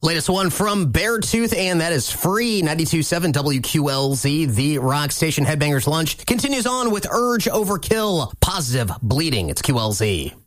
Latest one from Beartooth, and that is free. 92.7 WQLZ, the rock station. Headbangers Lunch continues on with Urge Overkill, Positive Bleeding. It's QLZ.